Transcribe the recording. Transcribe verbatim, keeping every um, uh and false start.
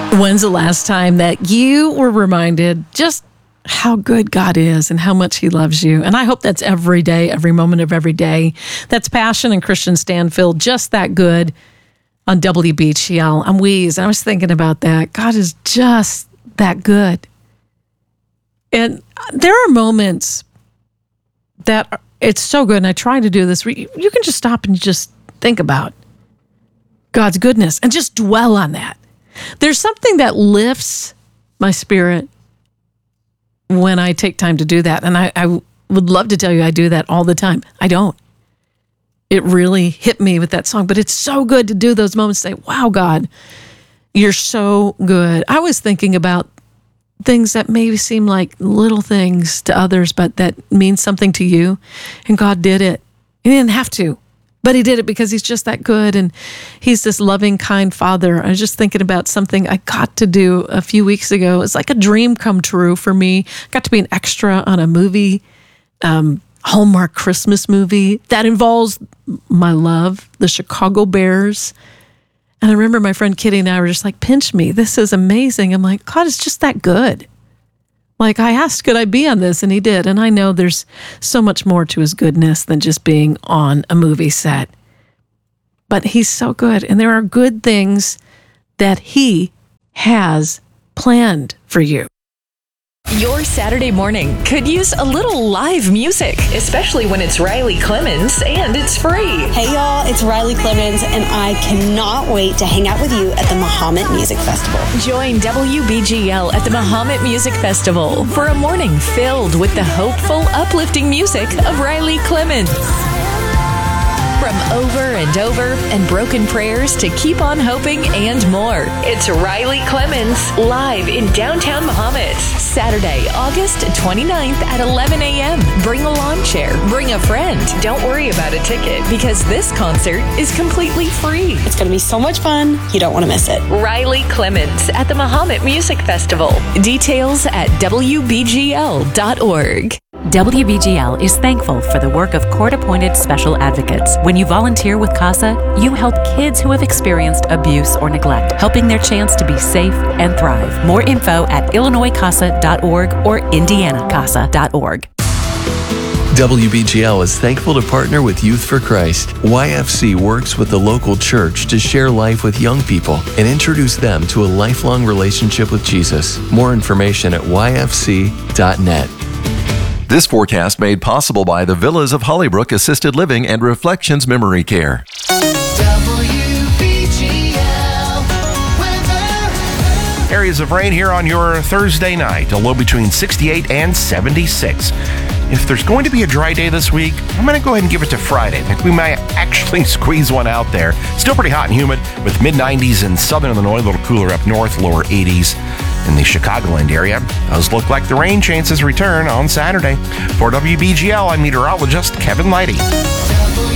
When's the last time that you were reminded just how good God is and how much he loves you? And I hope that's every day, every moment of every day. That's Passion and Christian Stanfield, just that good on W B G L. I'm Weeze. I was thinking about that. God is just that good. And there are moments that are, it's so good, and I try to do this, where you, you can just stop and just think about God's goodness and just dwell on that. There's something that lifts my spirit when I take time to do that. And I, I would love to tell you I do that all the time. I don't. It really hit me with that song. But it's so good to do those moments, say, wow, God, you're so good. I was thinking about things that maybe seem like little things to others, but that mean something to you. And God did it. He didn't have to. But he did it because he's just that good, and he's this loving, kind father. I was just thinking about something I got to do a few weeks ago. It's like a dream come true for me. I got to be an extra on a movie, um, Hallmark Christmas movie that involves my love, the Chicago Bears. And I remember my friend Kitty and I were just like, pinch me. This is amazing. I'm like, God, it's just that good. Like, I asked, could I be on this? And he did. And I know there's so much more to his goodness than just being on a movie set. But he's so good. And there are good things that he has planned for you. Your Saturday morning could use a little live music, especially when it's Riley Clemmons and it's free. Hey y'all, it's Riley Clemmons, and I cannot wait to hang out with you at the Mahomet Music Festival. Join W B G L at the Mahomet Music Festival for a morning filled with the hopeful, uplifting music of Riley Clemmons. From Over and Over and Broken Prayers to Keep on Hoping and more. It's Riley Clemmons live in downtown Mahomet. Saturday, August twenty-ninth at eleven a.m. Bring a lawn chair. Bring a friend. Don't worry about a ticket because this concert is completely free. It's going to be so much fun. You don't want to miss it. Riley Clemmons at the Mahomet Music Festival. Details at W B G L dot org. W B G L is thankful for the work of court-appointed special advocates. When you volunteer with CASA, you help kids who have experienced abuse or neglect, helping their chance to be safe and thrive. More info at illinois casa dot org or indiana casa dot org. W B G L is thankful to partner with Youth for Christ. Y F C works with the local church to share life with young people and introduce them to a lifelong relationship with Jesus. More information at y f c dot net. This forecast made possible by the Villas of Hollybrook Assisted Living and Reflections Memory Care. W B G L weather. Areas of rain here on your Thursday night, a low between sixty-eight and seventy-six. If there's going to be a dry day this week, I'm going to go ahead and give it to Friday. I think we might actually squeeze one out there. Still pretty hot and humid with mid nineties in southern Illinois, a little cooler up north, lower eighties in the Chicagoland area. Does look like the rain chances return on Saturday. For W B G L, I'm meteorologist Kevin Leidy.